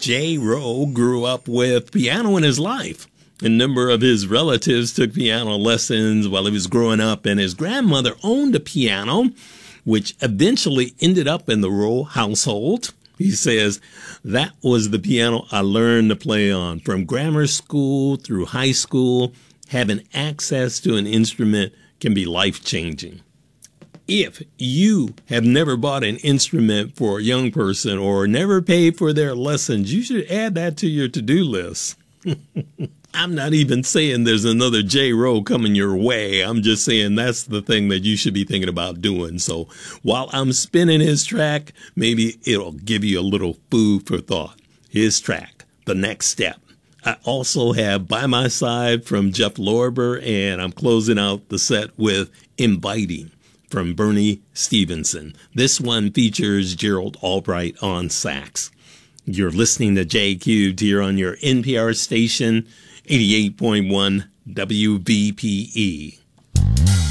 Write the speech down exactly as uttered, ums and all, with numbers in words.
Jay Rowe grew up with piano in his life. A number of his relatives took piano lessons while he was growing up, and his grandmother owned a piano, which eventually ended up in the Rowe household. He says, that was the piano I learned to play on. From grammar school through high school, having access to an instrument can be life-changing. If you have never bought an instrument for a young person or never paid for their lessons, you should add that to your to-do list. I'm not even saying there's another Jay Rowe coming your way. I'm just saying that's the thing that you should be thinking about doing. So while I'm spinning his track, maybe it'll give you a little food for thought. His track, The Next Step. I also have By My Side from Jeff Lorber, and I'm closing out the set with Inviting from Bernie Stevenson. This one features Gerald Albright on sax. You're listening to J Cubed here on your N P R station, eighty-eight point one W V P E.